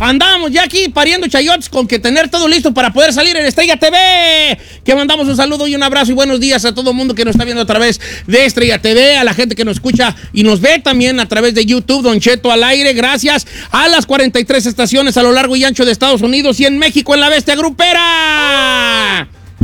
Andábamos ya aquí pariendo chayotes con que tener todo listo para poder salir en Estrella TV. Que mandamos un saludo y un abrazo y buenos días a todo el mundo que nos está viendo a través de Estrella TV, a la gente que nos escucha y nos ve también a través de YouTube, Don Cheto al aire. Gracias a las 43 estaciones a lo largo y ancho de Estados Unidos y en México en la Bestia Grupera.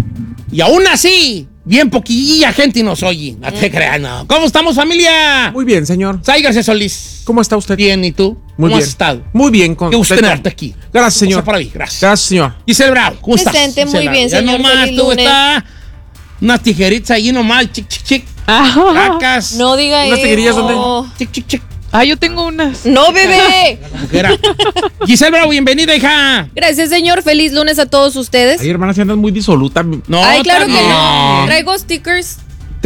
Y aún así, bien poquilla gente nos oye. No te creas, no. ¿Cómo estamos, familia? Muy bien, señor. Say García Solís. ¿Cómo está usted? Bien, ¿y tú? Muy ¿Cómo bien. has estado? Muy bien. Qué gusto tenerte aquí. Gracias, señor. Por ahí, gracias. Gracias, señor. Giselle Bravo, ¿cómo estás? Presente, muy Gisela? bien, Ya señor. nomás, Feliz tú lunes. estás unas tijeritas allí nomás, chic, chic, chic. Cacas. No diga eso. ¿Unas tijerillas dónde? Chic, chic, chic. Yo tengo unas. No, bebé. La mujer. Giselle Bravo, bienvenida, hija. Gracias, señor. Feliz lunes a todos ustedes. Ay, hermana, si andas muy disoluta. No, Ay, claro que también. no. Traigo stickers.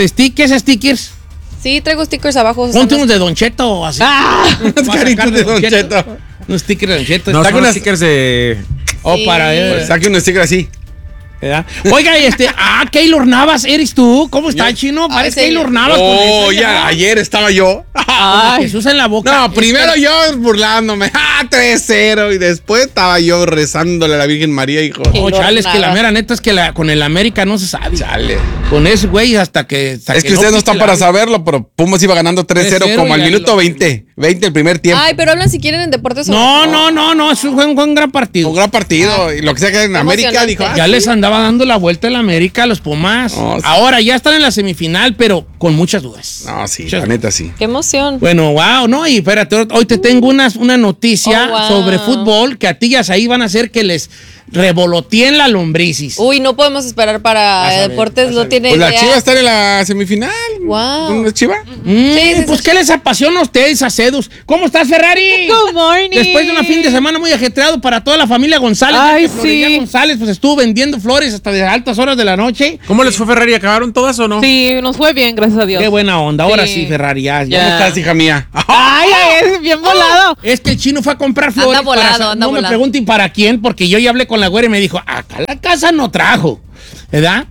Stickers. Sí, traigo stickers abajo. Ponte unos de Don Cheto, así. Unas caritas de Don Cheto. Unos stickers de Don Cheto. No, Saca son unas- stickers de... Oh, Sí. para Pues, saque un sticker así. ¿verdad? Oiga, Keylor Navas, ¿eres tú? ¿Cómo está, chino? Parece sí. Keylor Navas. Oh, con esa, ya, ayer estaba yo. Ay. Jesús en la boca. No, primero yo burlándome. 3-0. Y después estaba yo rezándole a la Virgen María, hijo. Sí. Oh, chale, es que la Navas. mera neta es que con el América no se sabe. Chale. Con ese güey hasta que... Es que ustedes no están para saberlo, pero Pumas iba ganando 3-0 3-0 como al y minuto lo- 20 el primer tiempo. Ay, pero hablan si quieren en deportes. o No, es un gran partido. Un gran partido. Y lo que sea que en América emocionante. dijo. Ya les andaba dando la vuelta el América a los Pumas. No, sí. Ahora ya están en la semifinal, pero con muchas dudas. No, sí, Muchas la neta sí. Qué emoción. Bueno, wow, no, y espérate, hoy te tengo una noticia Oh, wow. sobre fútbol que a ti ya ahí van a hacer que les revoloteen la lombricis. Uy, no podemos esperar para Vas a ver, deportes. vas a No ver. tiene Pues la idea. Chiva está en la semifinal. Wow. ¿No es Chiva? sí, Pues, sí. ¿qué les apasiona a ustedes, acedos? ¿Cómo estás, Ferrari? Good morning. Después de un fin de semana muy ajetreado para toda la familia González. Ay, ya que Florería sí. González pues estuvo vendiendo flores hasta de altas horas de la noche. ¿Cómo les fue, Ferrari? ¿Acabaron todas o no? Sí, nos fue bien, gracias a Dios. Qué buena onda. Ahora sí, Sí. Ferrari, ya. Ya. ¿Cómo estás, hija mía? Ay, es bien volado. Es que el chino fue a comprar flores. Anda volado, anda no me volado. pregunten para quién, porque yo ya hablé con la güera y me dijo, acá la casa no trajo, ¿verdad?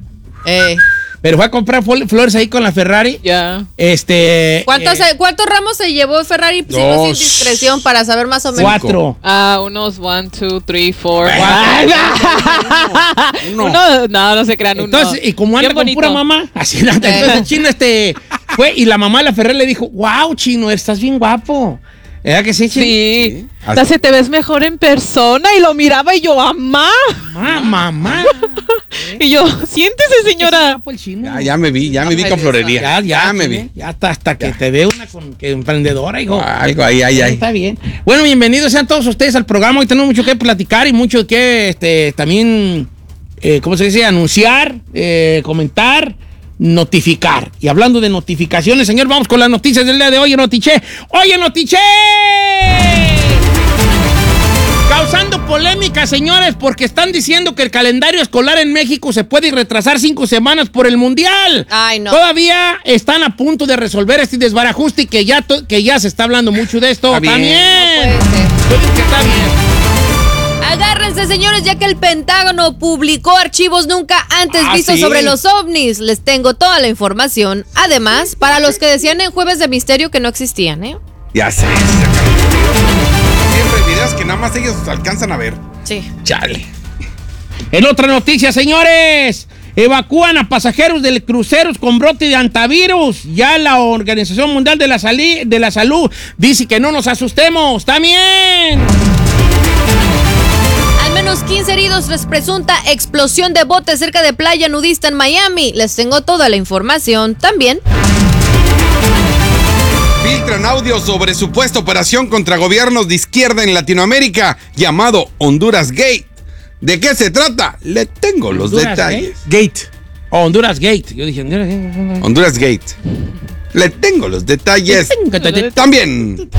Pero fue a comprar flores ahí con la Ferrari. Ya. ¿Cuántos ramos se llevó Ferrari? Si no es indiscreción para saber más o menos. 4. Unos 1, 2, 3, 4. Uno. No se crean. Entonces, y como anda Bien con bonito. pura mamá, así nada. Entonces el chino fue y la mamá de la Ferrari le dijo, wow, chino, estás bien guapo. ¿Verdad que sí, chino? Sí. Así. Hasta se te ves mejor en persona y lo miraba y yo, mamá. Mamá. Y yo, siéntese, Está señora. guapo el chino. Ya me vi con florería. Ya me chino, vi. Ya hasta que te ve una que emprendedora, hijo. Algo ahí. Está bien. Bueno, bienvenidos sean todos ustedes al programa. Hoy tenemos mucho que platicar y mucho que también, ¿cómo se dice? Anunciar, comentar, notificar. Y hablando de notificaciones, señor, vamos con las noticias del día de hoy en Notiche. ¡Oye, Notiche! Causando polémica, señores, porque están diciendo que el calendario escolar en México se puede retrasar 5 semanas por el Mundial. Ay, no. Todavía están a punto de resolver este desbarajuste y que ya se está hablando mucho de esto. Está bien. También. No puede ser. Yo digo que está bien. Agárrense, señores, ya que el Pentágono publicó archivos nunca antes vistos sí. sobre los ovnis. Les tengo toda la información. Además, para los que decían en Jueves de Misterio que no existían, ¿eh? Ya sé. Siempre videos que nada más ellos alcanzan a ver. Sí. Chale. En otra noticia, señores, evacúan a pasajeros de cruceros con brote de antivirus. Ya la Organización Mundial de la Salud dice que no nos asustemos. También. Al menos 15 heridos tras presunta explosión de bote cerca de playa nudista en Miami. Les tengo toda la información también. Filtran audio sobre supuesta operación contra gobiernos de izquierda en Latinoamérica llamado Honduras Gate. ¿De qué se trata? Le tengo los ¿Honduras detalles. Gate. Honduras Gate. Yo dije, Honduras Gate. Honduras Gate. Le tengo los detalles. También.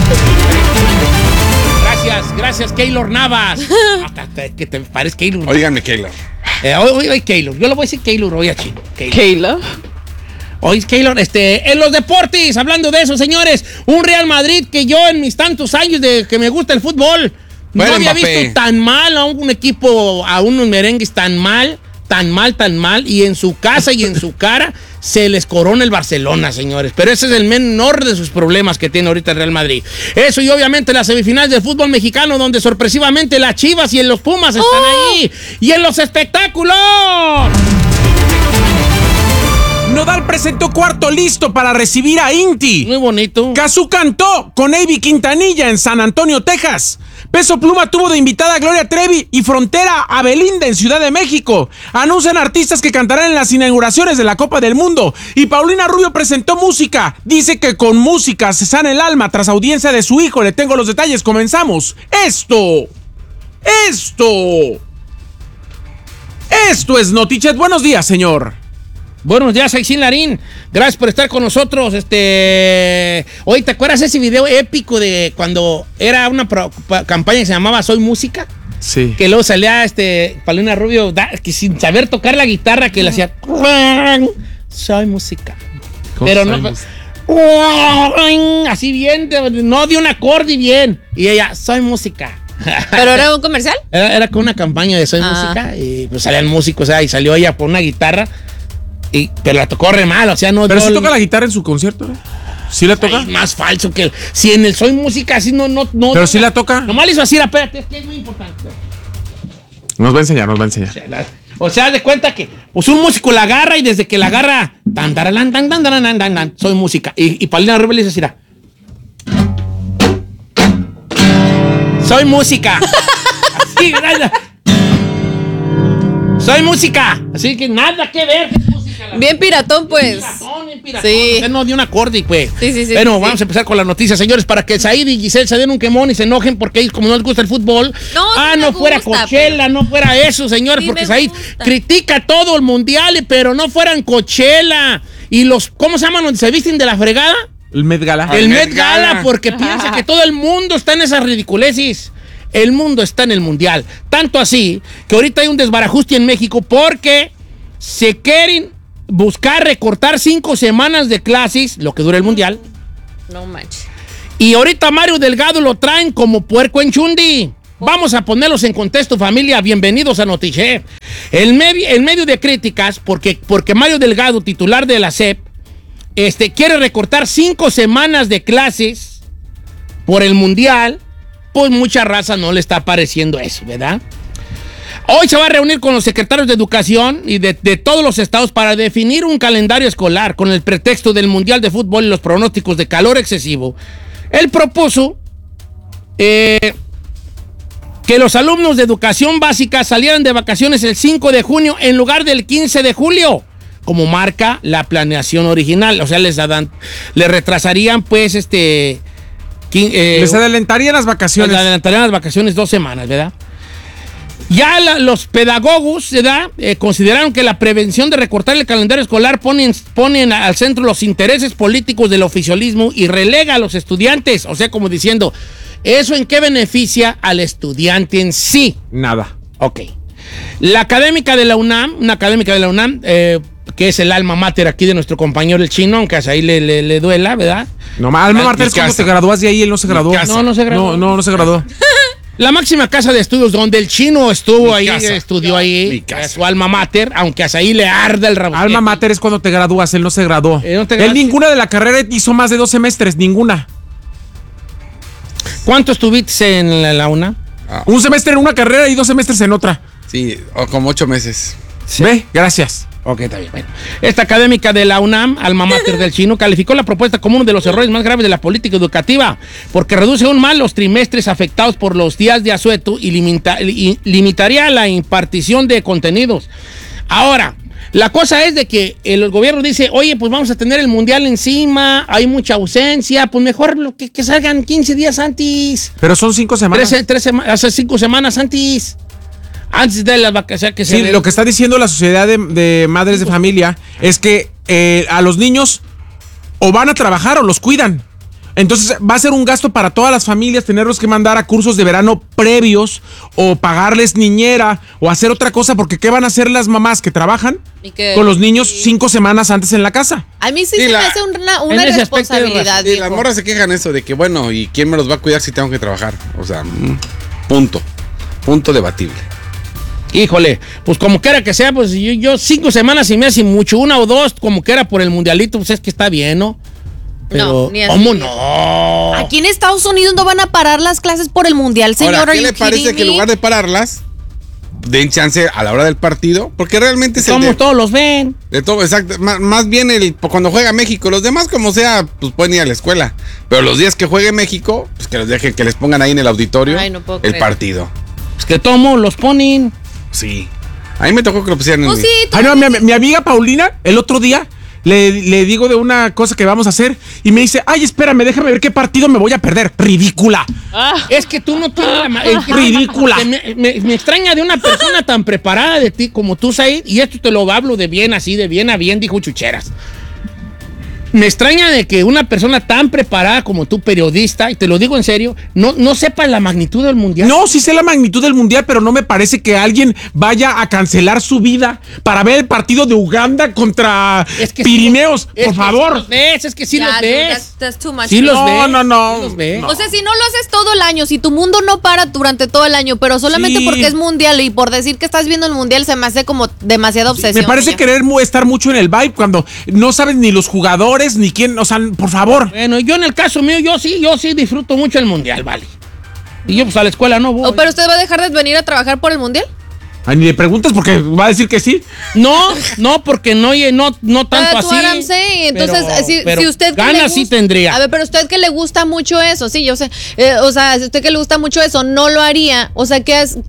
Gracias, Keylor Navas. Hasta que te pares Keylor. Óiganme, Keylor. Hoy Keylor. Yo lo voy a decir Keylor hoy a chino. Kayla. Hoy Keylor, en los deportes, hablando de eso, señores, un Real Madrid que yo en mis tantos años de que me gusta el fútbol, no Bueno, había Mbappé. visto tan mal a un equipo, a unos merengues tan mal, y en su casa y en su cara se les corona el Barcelona, señores. Pero ese es el menor de sus problemas que tiene ahorita el Real Madrid. Eso y obviamente las semifinales del fútbol mexicano, donde sorpresivamente las Chivas y los Pumas están ahí. Y en los espectáculos. Nodal presentó Cuarto listo para recibir a Inti. Muy bonito. Cazzu cantó con Avi Quintanilla en San Antonio, Texas. Peso Pluma tuvo de invitada a Gloria Trevi y Frontera a Belinda en Ciudad de México. Anuncian artistas que cantarán en las inauguraciones de la Copa del Mundo. Y Paulina Rubio presentó música. Dice que con música se sana el alma tras audiencia de su hijo. Le tengo los detalles. Comenzamos. Esto es Notichet. Buenos días, señor. Buenos días, Aixín Larín. Gracias por estar con nosotros. Oye, ¿te acuerdas ese video épico de cuando era una campaña que se llamaba Soy Música? Sí. Que luego salía Paulina Rubio que sin saber tocar la guitarra, que le hacía Soy Música. Pero no, así bien, no dio un acorde bien. Y ella, Soy Música. ¿Pero era un comercial? Era con una campaña de Soy Música y pues salían músicos, y salió ella por una guitarra. Pero la tocó re mal, o sea, no... Pero sí toca la guitarra en su concierto, ¿eh? ¿Sí la toca? Ay, más falso que... Si en el Soy Música así no... Pero sí la toca. Nomás le hizo así, espérate, es que es muy importante. Nos va a enseñar. O sea, haz de cuenta que pues un músico la agarra y desde que la agarra... Tan, taralán, tan, tan, tan, tan, tan, Soy Música. Y Paulina Rubio le dice así, Soy Música. Así, ¿verdad? Soy Música. Así que nada que ver. Bien piratón, pues. Bien piratón. Sí. Usted no dio un acorde, pues. Sí. Bueno, vamos a empezar con las noticias, señores, para que Said y Giselle se den un quemón y se enojen porque ellos, como no les gusta el fútbol. No fuera Coachella, no fuera eso, señores, sí, porque Said critica todo el mundial, pero no fueran Coachella. Y ¿cómo se llaman donde se visten de la fregada? El Met Gala. El Met Gala, porque piensa que todo el mundo está en esas ridiculeces. El mundo está en el mundial. Tanto así que ahorita hay un desbarajuste en México porque se quieren buscar recortar 5 semanas de clases, lo que dura el mundial. No manches. Y ahorita Mario Delgado lo traen como puerco en chundi. Vamos a ponerlos en contexto, familia. Bienvenidos a Notiche. En medio de críticas, porque Mario Delgado, titular de la SEP, quiere recortar 5 semanas de clases por el mundial, pues mucha raza no le está pareciendo eso, ¿verdad? Hoy se va a reunir con los secretarios de Educación y de todos los estados para definir un calendario escolar con el pretexto del Mundial de Fútbol y los pronósticos de calor excesivo. Él propuso que los alumnos de educación básica salieran de vacaciones el 5 de junio en lugar del 15 de julio, como marca la planeación original. O sea, les retrasarían, pues, les adelantarían las vacaciones. Les adelantarían las vacaciones 2 semanas, ¿verdad? Ya los pedagogos, ¿verdad? Consideraron que la prevención de recortar el calendario escolar ponen al centro los intereses políticos del oficialismo y relega a los estudiantes. O sea, como diciendo, ¿eso en qué beneficia al estudiante en sí? Nada. Ok. Una académica de la UNAM, que es el alma mater aquí de nuestro compañero el chino, aunque hasta ahí le duela, ¿verdad? No, alma mater es cuando te gradúas de ahí, él no se graduó. No se graduó. No se graduó. La máxima casa de estudios donde el chino estuvo estudió Mi ahí, casa. su alma mater, aunque hasta ahí le arda el rabo. Alma mater es cuando te gradúas, él no se graduó. Él ninguna de la carrera hizo más de 2 semestres, ninguna. ¿Cuánto estuviste en la UNAM? Un semestre en una carrera y 2 semestres en otra. Sí, como 8 meses. Sí. ¿Ve? Gracias. Ok, está bien. Bueno, esta académica de la UNAM, alma mater del chino, calificó la propuesta como uno de los errores más graves de la política educativa, porque reduce aún más los trimestres afectados por los días de asueto y limitaría la impartición de contenidos. Ahora, la cosa es de que el gobierno dice, oye, pues vamos a tener el mundial encima, hay mucha ausencia, pues mejor que salgan 15 días antes. Pero son 5 semanas. Hace 5 semanas antes. Antes de las vacaciones que sí, lo que está diciendo la Sociedad de Madres de Familia es que a los niños o van a trabajar o los cuidan. Entonces va a ser un gasto para todas las familias tenerlos que mandar a cursos de verano previos o pagarles niñera o hacer otra cosa, porque ¿qué van a hacer las mamás que trabajan con los niños 5 semanas antes en la casa? A mí sí se me hace una responsabilidad. Y las morras se quejan eso de que, bueno, ¿y quién me los va a cuidar si tengo que trabajar? O sea, punto debatible. Híjole, pues como quiera que sea, pues yo 5 semanas y me hace mucho, 1 o 2, como quiera por el mundialito, pues es que está bien, ¿no? Pero, No, ni así. ¿cómo no? Aquí en Estados Unidos no van a parar las clases por el mundial, señor. Ahora, ¿qué Are le you parece kidding que en me? lugar de pararlas, den chance a la hora del partido? Porque realmente es Como todos los ven. de todo, exacto. Más bien cuando juega México, los demás como sea, pues pueden ir a la escuela. Pero los días que juegue México, pues que los dejen, que les pongan ahí en el auditorio Ay, no puedo el creer. partido. Es que tomo, los ponen. Sí. A mí me tocó que lo pusieran en Oh, mi- sí, tú- Ay, no, mi amiga Paulina, el otro día, le digo de una cosa que vamos a hacer y me dice, ay, espérame, déjame ver qué partido me voy a perder. Ridícula. Es que tú no tienes Ridícula. Me extraña de una persona tan preparada de ti como tú, Said, y esto te lo hablo de bien así, de bien a bien, dijo Chucheras. Me extraña de que una persona tan preparada como tú, periodista, y te lo digo en serio, no sepa la magnitud del mundial. No, sí sé la magnitud del mundial, pero no me parece que alguien vaya a cancelar su vida para ver el partido de Uganda contra Es que Pirineos, es por que favor. Sí los ves, es que sí Ya, los dude, ves. that's too much. Sí los No, ves. no. Sí los ves. No. O sea, si no lo haces todo el año, si tu mundo no para durante todo el año, pero solamente Sí. porque es mundial y por decir que estás viendo el mundial se me hace como demasiada obsesión. Me parece niña. querer estar mucho en el vibe cuando no sabes ni los jugadores ni quién, o sea, por favor. Bueno, yo en el caso mío, yo sí disfruto mucho el mundial, vale. Y yo pues a la escuela no voy. Oh, pero usted va a dejar de venir a trabajar por el mundial. Ay, ni le preguntas porque va a decir que sí. No, porque no tanto That's así. what I'm saying. Entonces, Pero si usted que le ganas sí gusta- tendría. A ver, pero usted que le gusta mucho eso, sí, yo sé. O sea, si usted que le gusta mucho eso, no lo haría. O sea,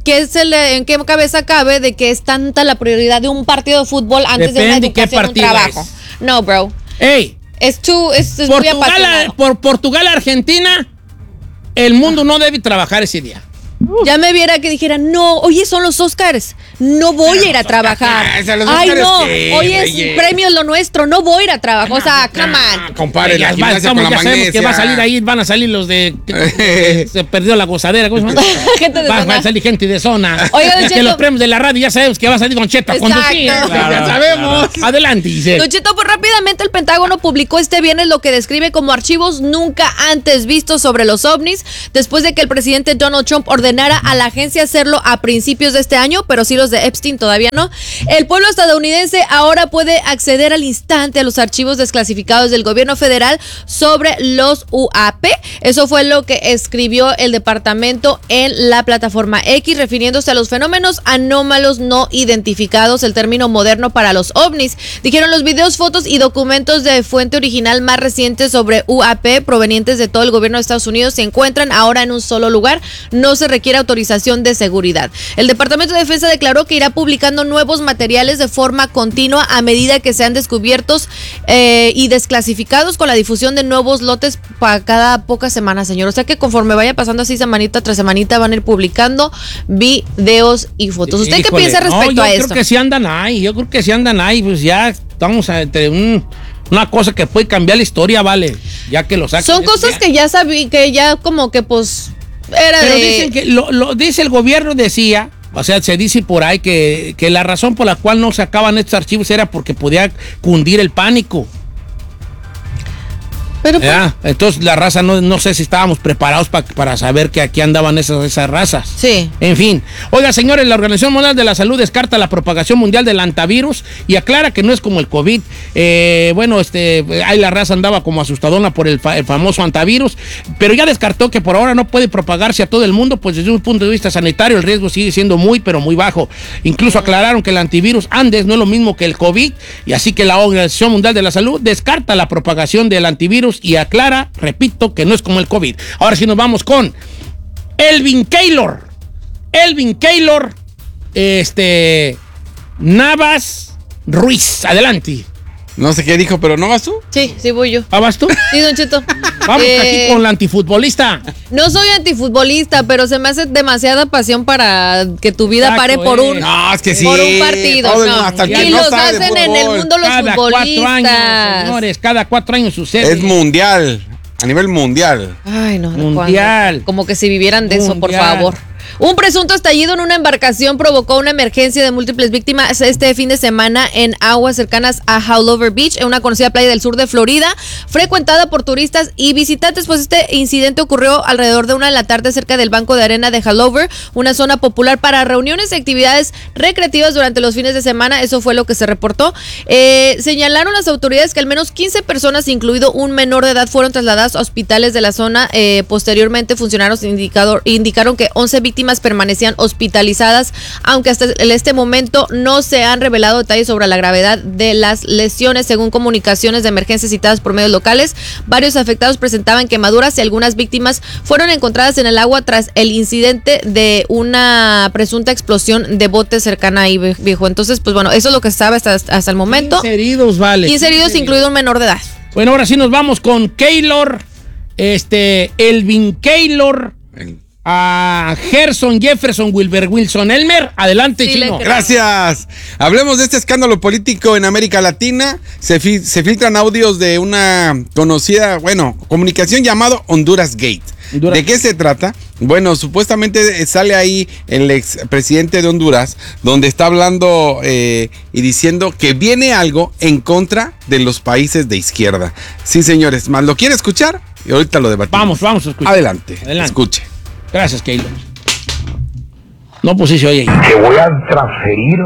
¿en qué cabeza cabe de que es tanta la prioridad de un partido de fútbol antes de una Depende qué educación, un partido trabajo? es. No, bro. Ey, Es muy apasionado. por Portugal, Argentina, el mundo no debe trabajar ese día. Ya me viera que dijera, no, oye, son los Oscars, no voy a ir a trabajar. o sea, los Ay, Óscares, no, ¿qué, hoy es güey? premio lo nuestro, no voy a ir a trabajar. O sea, come on. Compadre, la Ya gimnasia con la sabemos magnesia. que va a salir ahí, van a salir los de... se perdió la gozadera. ¿Cómo se llama? Gente de Va zona. a salir gente de zona. Oiga, Don que Cheto. los premios de la radio ya sabemos que va a salir Don Cheto a Exacto. conducir. Claro, ya sabemos. Adelante, Giselle. Don Cheto, pues rápidamente el Pentágono publicó este viernes lo que describe como archivos nunca antes vistos sobre los ovnis, después de que el presidente Donald Trump ordenara a la agencia hacerlo a principios de este año, pero sí los de Epstein todavía no. El pueblo estadounidense ahora puede acceder al instante a los archivos desclasificados del gobierno federal sobre los UAP. Eso fue lo que escribió el departamento en la plataforma X, refiriéndose a los fenómenos anómalos no identificados, el término moderno para los ovnis. Dijeron los videos, fotos y documentos de fuente original más recientes sobre UAP provenientes de todo el gobierno de Estados Unidos se encuentran ahora en un solo lugar. No se requiere autorización de seguridad. El Departamento de Defensa declaró que irá publicando nuevos materiales de forma continua a medida que sean descubiertos y desclasificados, con la difusión de nuevos lotes para cada pocas semanas, señor. O sea que conforme vaya pasando así semanita tras semanita van a ir publicando videos y fotos. ¿Usted qué Híjole, piensa respecto a Yo esto? creo que sí andan ahí, pues ya estamos entre una cosa que puede cambiar la historia, vale, ya que lo saquen. Son cosas que ya sabí, que ya como que pues era Pero de... dicen que, lo dice el gobierno, decía, o sea, se dice por ahí que la razón por la cual no sacaban estos archivos era porque podía cundir el pánico. Pero pues, ¿Ya? Entonces la raza no sé si estábamos preparados para saber que aquí andaban esas razas. sí. En fin. Oiga, señores, la Organización Mundial de la Salud descarta la propagación mundial del antivirus y aclara que no es como el COVID. Ahí la raza andaba como asustadona por el famoso antivirus, pero ya descartó que por ahora no puede propagarse a todo el mundo, pues desde un punto de vista sanitario el riesgo sigue siendo pero muy bajo. Incluso aclararon que el antivirus Andes no es lo mismo que el COVID, y así que la Organización Mundial de la Salud descarta la propagación del antivirus y aclara, repito, que no es como el COVID. Ahora sí nos vamos con Elvin Keylor, Navas Ruiz. Adelante. No sé qué dijo, pero ¿no vas tú? Sí, voy yo. ¿Vas tú? Sí, Don Cheto. Vamos aquí con la antifutbolista. No soy antifutbolista, pero se me hace demasiada pasión para que tu vida Exacto, pare por un No, es que sí. por un partido. Todo el No. mundo, hasta el que Y no los sabe de hacen en el fútbol. mundo los Cada 4 futbolistas. años, señores, cada 4 años sucede. Es mundial. A nivel mundial. Ay, no. Mundial. Como que si vivieran de eso, por Mundial. favor. Un presunto estallido en una embarcación provocó una emergencia de múltiples víctimas este fin de semana en aguas cercanas a Howlover Beach, en una conocida playa del sur de Florida, frecuentada por turistas y visitantes. Pues este incidente ocurrió alrededor de 1 de la tarde cerca del banco de arena de Howlover, una zona popular para reuniones y actividades recreativas durante los fines de semana. Eso fue lo que se reportó. Señalaron las autoridades que al menos 15 personas, incluido un menor de edad, fueron trasladadas a hospitales de la zona. Posteriormente, funcionarios indicaron que 11 víctimas permanecían hospitalizadas, aunque hasta este momento no se han revelado detalles sobre la gravedad de las lesiones. Según comunicaciones de emergencia citadas por medios locales, varios afectados presentaban quemaduras y algunas víctimas fueron encontradas en el agua tras el incidente de una presunta explosión de bote cercana ahí, viejo. Entonces, pues bueno, eso es lo que se sabe hasta el momento. 15 heridos, vale. 15 heridos, incluido un menor de edad. Bueno, ahora sí nos vamos con Keylor, Elvin Keylor, a Gerson Jefferson Wilber Wilson Elmer. Adelante, Sí, Chino. Gracias. Hablemos de este escándalo político en América Latina. Se filtran audios de una conocida, comunicación llamado Honduras Gate. ¿De qué se trata? Bueno, supuestamente sale ahí el expresidente de Honduras, donde está hablando y diciendo que viene algo en contra de los países de izquierda. Sí, señores, ¿más lo quiere escuchar? Y ahorita lo debatimos. Vamos a escuchar. Adelante. Escuche. Gracias, Keylor. No, pues sí se oye ahí. Te voy a transferir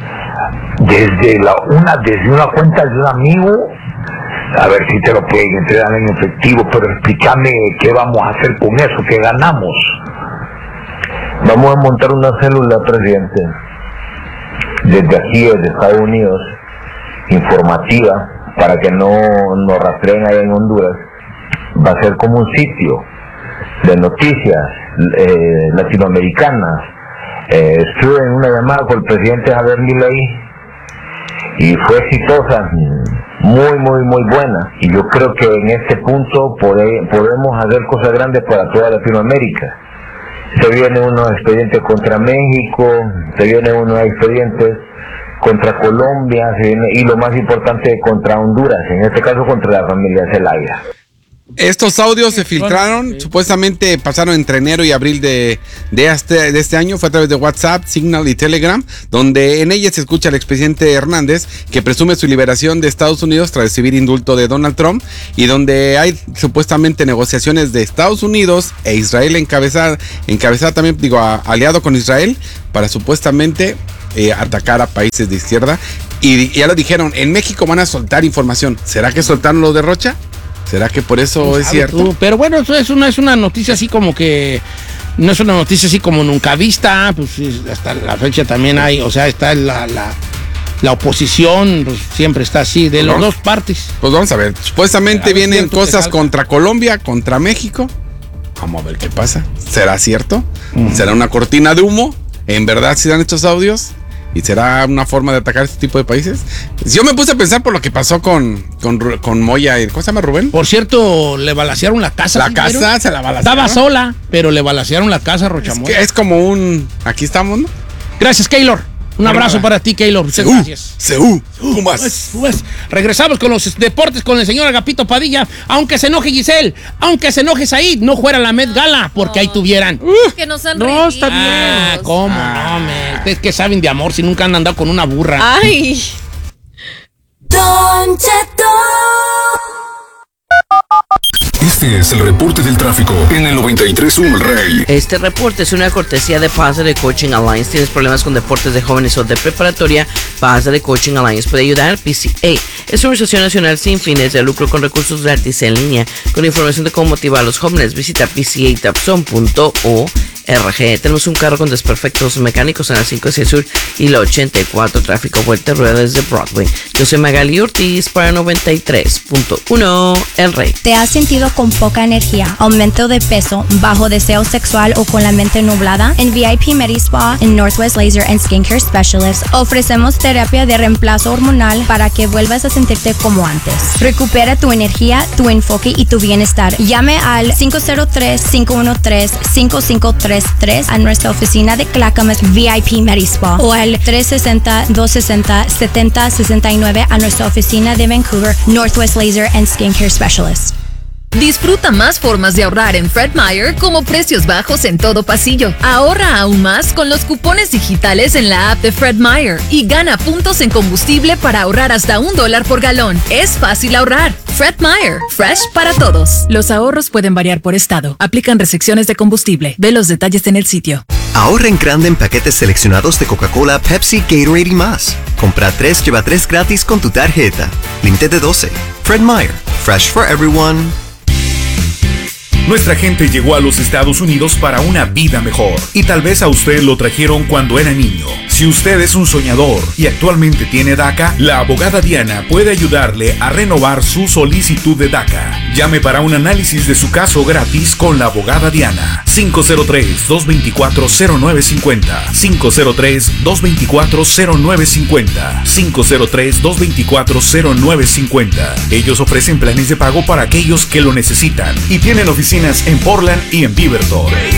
desde una cuenta de un amigo, a ver si te lo pueden entregar en efectivo, pero explícame qué vamos a hacer con eso, qué ganamos. Vamos a montar una célula, presidente, desde aquí, desde Estados Unidos, informativa, para que no nos rastreen allá en Honduras. Va a ser como un sitio de noticias latinoamericanas. Estuve en una llamada con el presidente Javier Milei y fue exitosa, muy buena, y yo creo que en este punto podemos hacer cosas grandes para toda Latinoamérica. Se vienen unos expedientes contra México, se vienen unos expedientes contra Colombia, y lo más importante, contra Honduras, en este caso contra la familia Zelaya. Estos audios se filtraron, supuestamente pasaron entre enero y abril de este año, fue a través de WhatsApp, Signal y Telegram, donde en ellas se escucha al expresidente Hernández que presume su liberación de Estados Unidos tras recibir indulto de Donald Trump, y donde hay supuestamente negociaciones de Estados Unidos e Israel encabezada también, aliado con Israel, para supuestamente atacar a países de izquierda. Y ya lo dijeron, en México van a soltar información. ¿Será que soltaron lo de Rocha? ¿Será que por eso es cierto? Tú, pero bueno, eso es una noticia así como que... No es una noticia así como nunca vista, pues hasta la fecha también hay, o sea, está la oposición, pues siempre está así, de las dos partes. Pues vamos a ver, supuestamente vienen cosas contra Colombia, contra México. Vamos a ver qué pasa. ¿Será cierto? ¿Será una cortina de humo? ¿En verdad se dan estos audios? ¿Y será una forma de atacar este tipo de países? Yo me puse a pensar por lo que pasó con Moya. ¿Cómo se llama, Rubén? Por cierto, le balacearon la casa. La casa se la balacearon. Estaba sola, pero le balacearon la casa a Rochamoya. Es como un... Aquí estamos, ¿no? Gracias, Keylor. Un abrazo para ti, Keylor. Muchas gracias. Pues, regresamos con los deportes con el señor Agapito Padilla. Aunque se enoje Giselle, aunque se enoje Said, no fuera la Met Gala, porque ahí tuvieran. Que no sean No, está bien. ¿Cómo no, man? Ustedes que saben de amor si nunca han andado con una burra. Ay. Don Cheto. Este es el reporte del tráfico en el 93.1 El Rey. Este reporte es una cortesía de Positive Coaching Alliance. ¿Tienes problemas con deportes de jóvenes o de preparatoria? Positive Coaching Alliance puede ayudar. PCA es una organización nacional sin fines de lucro con recursos gratis en línea. Con información de cómo motivar a los jóvenes, visita pcatapson.org. Tenemos un carro con desperfectos mecánicos en la 56 Sur y la 84. Tráfico vuelta rueda desde Broadway. Yo soy Magali Ortiz para 93.1 El Rey. ¿Te has sentido con poca energía, aumento de peso, bajo deseo sexual o con la mente nublada? En VIP MediSpa, en Northwest Laser and Skincare Specialists, ofrecemos terapia de reemplazo hormonal para que vuelvas a sentirte como antes. Recupera tu energía, tu enfoque y tu bienestar. Llame al 503-513-5533 a nuestra oficina de Clackamas VIP MediSpa o al 360-260-7069 a nuestra oficina de Vancouver Northwest Laser and Skincare Specialists. Disfruta más formas de ahorrar en Fred Meyer, como precios bajos en todo pasillo. Ahorra aún más con los cupones digitales en la app de Fred Meyer y gana puntos en combustible para ahorrar hasta $1 por galón. Es fácil ahorrar. Fred Meyer, fresh para todos. Los ahorros pueden variar por estado. Aplican restricciones de combustible. Ve los detalles en el sitio. Ahorra en grande en paquetes seleccionados de Coca-Cola, Pepsi, Gatorade y más. Compra 3, lleva 3 gratis con tu tarjeta. Límite de 12. Fred Meyer, fresh for everyone. Nuestra gente llegó a los Estados Unidos para una vida mejor, y tal vez a usted lo trajeron cuando era niño. Si usted es un soñador y actualmente tiene DACA, la abogada Diana puede ayudarle a renovar su solicitud de DACA. Llame para un análisis de su caso gratis con la abogada Diana. 503-224-0950. 503-224-0950. 503-224-0950. Ellos ofrecen planes de pago para aquellos que lo necesitan y tienen oficinas en Portland y en Beaverton.